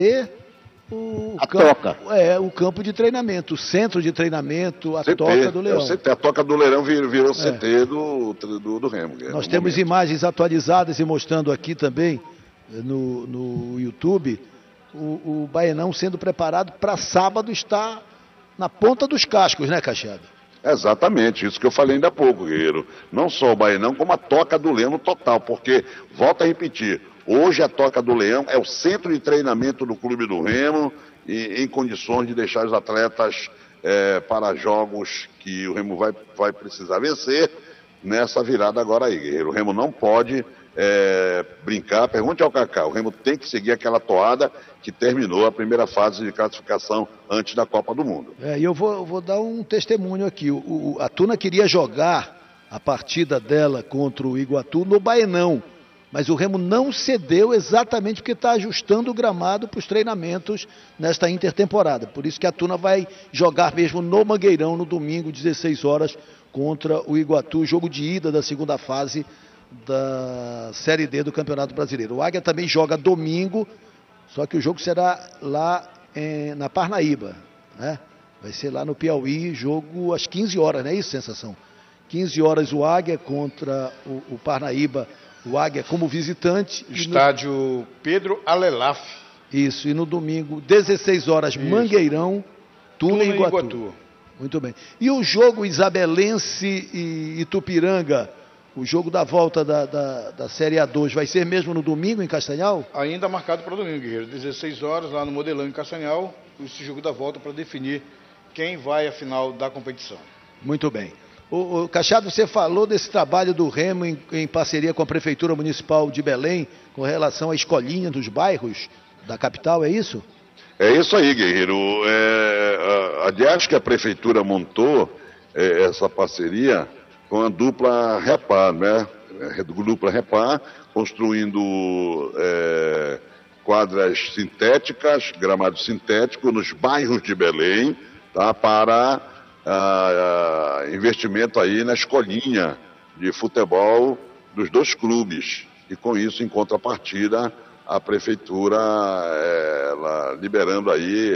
E a toca. O campo de treinamento, o centro de treinamento, a CT, Toca do Leão. A Toca do Leão virou CT do Remo. Nós temos imagens atualizadas e mostrando aqui também no YouTube o Baenão sendo preparado para sábado estar na ponta dos cascos, né, Cachado? Exatamente, isso que eu falei ainda há pouco, Guerreiro. Não só o Baenão, como a Toca do Leão no total, porque, volto a repetir, hoje a Toca do Leão é o centro de treinamento do Clube do Remo e em condições de deixar os atletas para jogos que o Remo vai precisar vencer nessa virada agora aí, Guerreiro. O Remo não pode brincar. Pergunte ao Cacá, o Remo tem que seguir aquela toada que terminou a primeira fase de classificação antes da Copa do Mundo. E eu vou dar um testemunho aqui. A Tuna queria jogar a partida dela contra o Iguatu no Baenão, mas o Remo não cedeu exatamente porque está ajustando o gramado para os treinamentos nesta intertemporada. Por isso que a Tuna vai jogar mesmo no Mangueirão no domingo, 16 horas, contra o Iguatu, jogo de ida da segunda fase da Série D do Campeonato Brasileiro. O Águia também joga domingo, só que o jogo será lá na Parnaíba, né? Vai ser lá no Piauí, jogo às 15 horas, não é isso, Sensação? 15 horas o Águia contra o Parnaíba. O Águia como visitante. Estádio Pedro Alelaf. Isso, e no domingo, 16 horas, isso. Mangueirão, Tuna e Iguatu. Muito bem. E o jogo Isabelense e Itupiranga, o jogo da volta da Série A2, vai ser mesmo no domingo em Castanhal? Ainda marcado para domingo, Guerreiro. 16 horas, lá no Modelão em Castanhal, esse jogo da volta para definir quem vai à final da competição. Muito bem. O Cachado, você falou desse trabalho do Remo em parceria com a Prefeitura Municipal de Belém, com relação à escolinha dos bairros da capital, é isso? É isso aí, Guerreiro. Aliás, que a Prefeitura montou essa parceria com a dupla Repar, né? Dupla Repar, construindo quadras sintéticas, gramado sintético nos bairros de Belém, tá? Para investimento aí na escolinha de futebol dos dois clubes. E com isso, em contrapartida, a Prefeitura ela liberando aí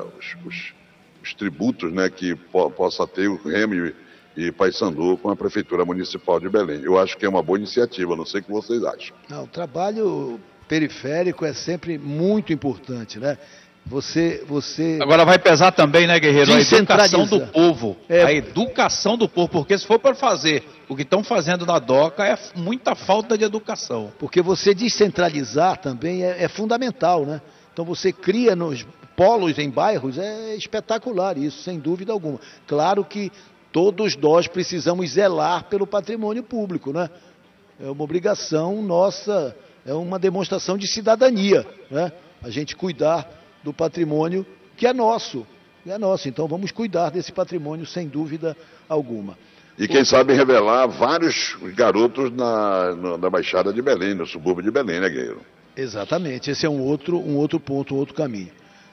os tributos, né, que possa ter o Remo e Paysandu com a Prefeitura Municipal de Belém. Eu acho que é uma boa iniciativa, não sei o que vocês acham. O trabalho periférico é sempre muito importante, né? Você... Agora vai pesar também, né, Guerreiro? A educação do povo. A educação do povo, porque se for para fazer o que estão fazendo na DOCA, é muita falta de educação. Porque você descentralizar também é fundamental, né? Então você cria nos polos em bairros, é espetacular isso, sem dúvida alguma. Claro que todos nós precisamos zelar pelo patrimônio público, né? É uma obrigação nossa, é uma demonstração de cidadania, né? A gente cuidar do patrimônio que é nosso. Então vamos cuidar desse patrimônio sem dúvida alguma. E quem sabe revelar vários garotos na Baixada de Belém, no subúrbio de Belém, né, Guerreiro? Exatamente, esse é um outro ponto, um outro caminho.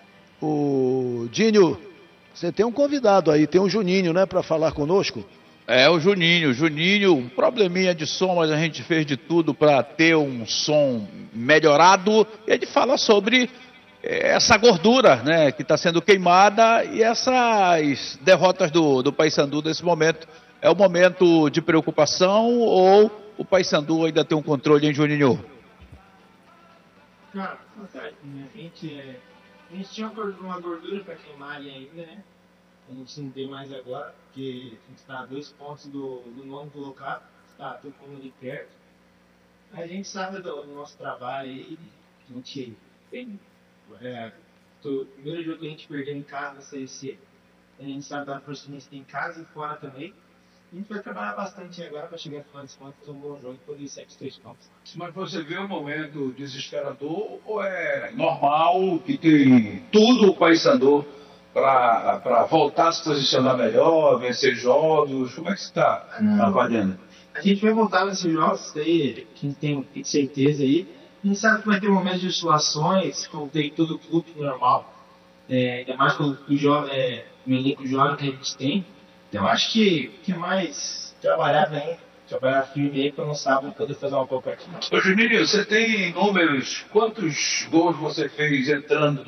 O Dinho, você tem um convidado aí, tem um Juninho, né, para falar conosco? O Juninho, um probleminha de som, mas a gente fez de tudo para ter um som melhorado. E ele fala sobre essa gordura, né, que está sendo queimada e essas derrotas do Paysandu nesse momento. É um momento de preocupação ou o Paysandu ainda tem um controle, hein, Juninho? Cara, a gente tinha uma gordura para queimar ali ainda, né? A gente não tem mais agora, porque a gente está a 2 pontos do nono colocado, está todo mundo ali perto. A gente sabe do nosso trabalho aí, a gente tem... o primeiro jogo que a gente perdeu em casa na CSC, a gente sabe da força que a gente tem em casa e fora também. A gente vai trabalhar bastante agora para chegar no final de semana, fazer um bom jogo e poder sair com os 3 pontos. Mas você vê um momento desesperador ou é normal que tem tudo o Paysandu para voltar a se posicionar melhor, vencer jogos? Como é que você está avaliando? A gente vai voltar nesses jogos, aí, a gente tem certeza aí. A gente sabe que vai ter momentos de oscilações, como tem todo clube normal. Ainda mais com o elenco jovem que a gente tem. Então, acho que mais trabalhar bem trabalhar firme aí para no sábado poder fazer uma boa partida. Ô Juninho, você tem números, quantos gols você fez entrando